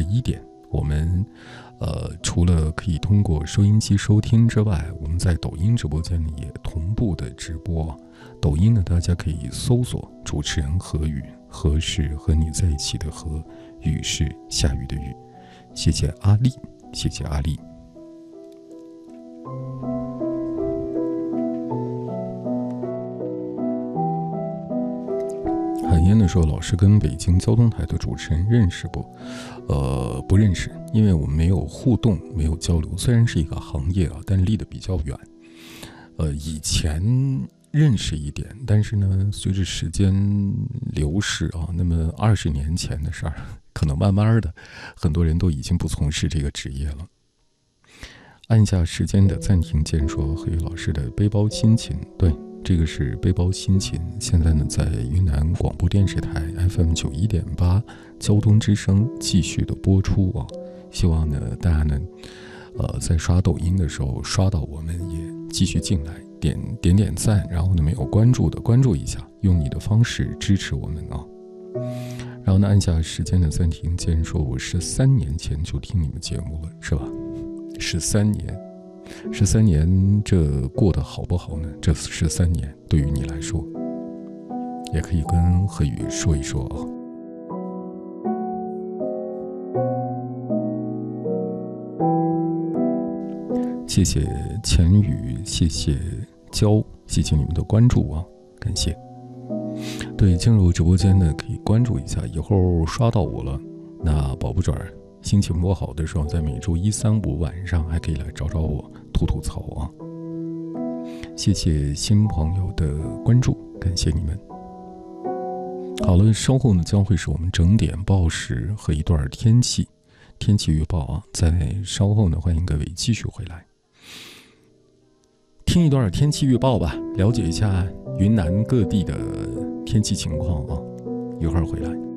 21点，我们除了可以通过收音机收听之外，我们在抖音直播间里也同步的直播。抖音呢，大家可以搜索主持人何宇，何是和你在一起的何，雨是下雨的雨。谢谢阿丽，谢谢阿丽。海燕的说，老师跟北京交通台的主持人认识不？不认识，因为我们没有互动，没有交流。虽然是一个行业啊，但离得比较远。以前认识一点，但是呢，随着时间流逝啊，那么20年前的事儿，可能慢慢的，很多人都已经不从事这个职业了。按下时间的暂停键，说何宇老师的背包心情，对。这个是背包心情，现在呢在云南广播电视台 FM 91.8交通之声继续的播出啊。希望呢大家呢在刷抖音的时候刷到我们也继续进来点赞，然后呢没有关注的关注一下，用你的方式支持我们啊。然后呢按下时间的暂停键，说我13年前就听你们节目了，是吧？13年，这过得好不好呢？这13年对于你来说，也可以跟何宇说一说啊。谢谢钱宇，谢谢娇，谢谢你们的关注啊，感谢。对，进入直播间呢，可以关注一下，以后刷到我了，那保不准心情不好的时候，在每周1、3、5晚上还可以来找我吐吐槽啊！谢谢新朋友的关注，感谢你们。好了，稍后呢将会是我们整点报时和一段天气预报啊，在稍后呢欢迎各位继续回来听一段天气预报吧，了解一下云南各地的天气情况啊，一会儿回来。